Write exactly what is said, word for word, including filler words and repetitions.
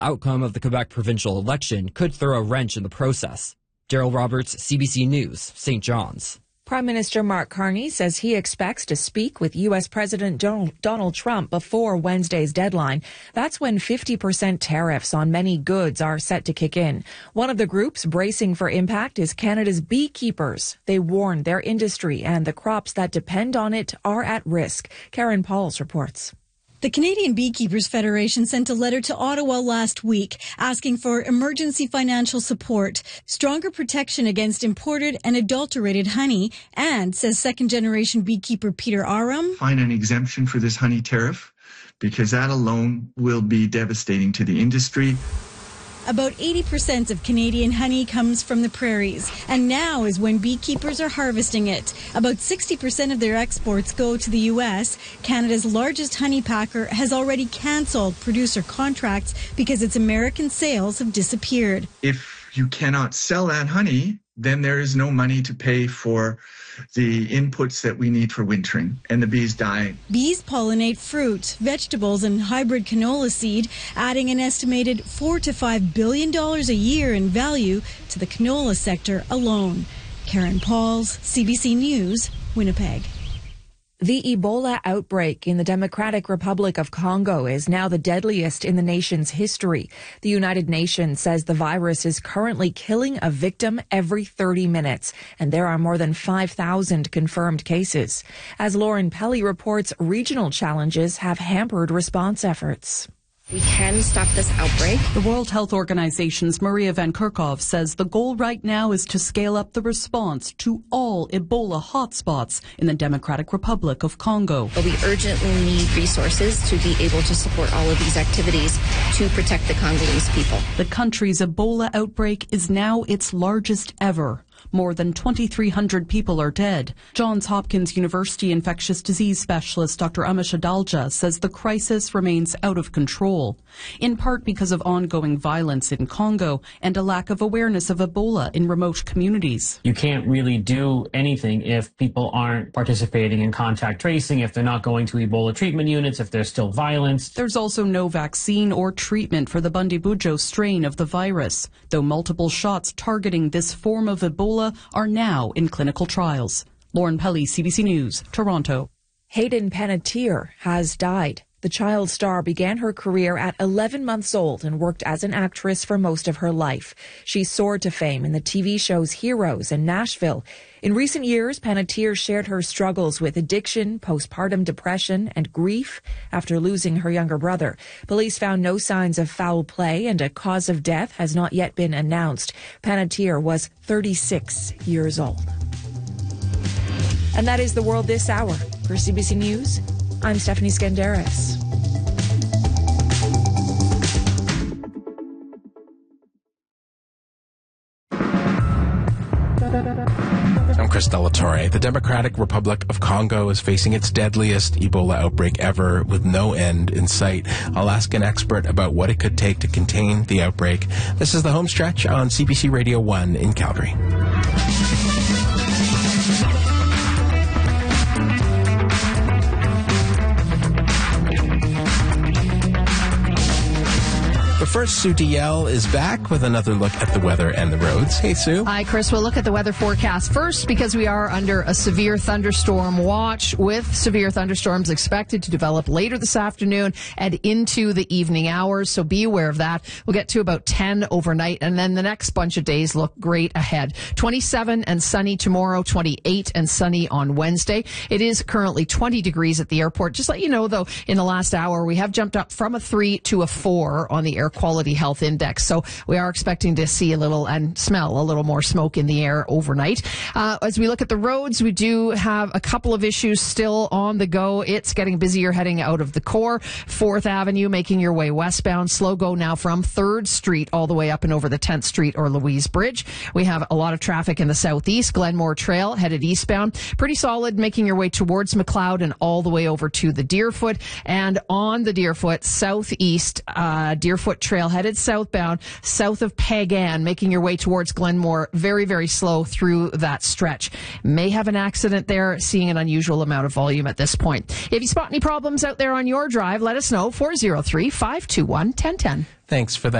outcome of the Quebec provincial election could throw a wrench in the process. Daryl Roberts, C B C News, Saint John's. Prime Minister Mark Carney says he expects to speak with U S. President Donald Trump before Wednesday's deadline. That's when fifty percent tariffs on many goods are set to kick in. One of the groups bracing for impact is Canada's beekeepers. They warn their industry and the crops that depend on it are at risk. Karen Pauls reports. The Canadian Beekeepers Federation sent a letter to Ottawa last week asking for emergency financial support, stronger protection against imported and adulterated honey, and, says second-generation beekeeper Peter Aram, find an exemption for this honey tariff because that alone will be devastating to the industry. About eighty percent of Canadian honey comes from the prairies, and now is when beekeepers are harvesting it. About sixty percent of their exports go to the U S. Canada's largest honey packer has already cancelled producer contracts because its American sales have disappeared. If you cannot sell that honey, then there is no money to pay for the inputs that we need for wintering, and the bees die. Bees pollinate fruit, vegetables, and hybrid canola seed, adding an estimated four to five billion dollars a year in value to the canola sector alone. Karen Pauls, C B C News, Winnipeg. The Ebola outbreak in the Democratic Republic of Congo is now the deadliest in the nation's history. The United Nations says the virus is currently killing a victim every thirty minutes, and there are more than five thousand confirmed cases. As Lauren Pelly reports, regional challenges have hampered response efforts. We can stop this outbreak. The World Health Organization's Maria Van Kerkhove says the goal right now is to scale up the response to all Ebola hotspots in the Democratic Republic of Congo. But we urgently need resources to be able to support all of these activities to protect the Congolese people. The country's Ebola outbreak is now its largest ever. More than twenty-three hundred people are dead. Johns Hopkins University infectious disease specialist Doctor Amish Adalja says the crisis remains out of control, in part because of ongoing violence in Congo and a lack of awareness of Ebola in remote communities. You can't really do anything if people aren't participating in contact tracing, if they're not going to Ebola treatment units, if there's still violence. There's also no vaccine or treatment for the Bundibugyo strain of the virus, though multiple shots targeting this form of Ebola are now in clinical trials. Lauren Pelly, C B C News, Toronto. Hayden Panettiere has died. The child star began her career at eleven months old and worked as an actress for most of her life. She soared to fame in the T V shows Heroes and Nashville. In recent years, Panettiere shared her struggles with addiction, postpartum depression, and grief after losing her younger brother. Police found no signs of foul play, and a cause of death has not yet been announced. Panettiere was thirty-six years old. And that is the world this hour. For C B C News, I'm Stephanie Skandaris. I'm Chris Delatorre. The Democratic Republic of Congo is facing its deadliest Ebola outbreak ever, with no end in sight. I'll ask an expert about what it could take to contain the outbreak. This is the home stretch on C B C Radio one in Calgary. But first, Sue D L is back with another look at the weather and the roads. Hey, Sue. Hi, Chris. We'll look at the weather forecast first because we are under a severe thunderstorm watch, with severe thunderstorms expected to develop later this afternoon and into the evening hours. So be aware of that. We'll get to about ten overnight, and then the next bunch of days look great ahead. twenty-seven and sunny tomorrow, twenty-eight and sunny on Wednesday. It is currently twenty degrees at the airport. Just let you know, though, in the last hour, we have jumped up from a three to a four on the air quality health index. So we are expecting to see a little and smell a little more smoke in the air overnight. Uh, as we look at the roads, we do have a couple of issues still on the go. It's getting busier heading out of the core. fourth Avenue, making your way westbound. Slow go now from third Street all the way up and over the tenth Street or Louise Bridge. We have a lot of traffic in the southeast. Glenmore Trail headed eastbound. Pretty solid, making your way towards McLeod and all the way over to the Deerfoot. And on the Deerfoot, southeast, uh, Deerfoot Trail headed southbound, south of Pagan, making your way towards Glenmore. Very, very slow through that stretch. May have an accident there, seeing an unusual amount of volume at this point. If you spot any problems out there on your drive, let us know. four oh three, five two one, one oh one oh. Thanks for that.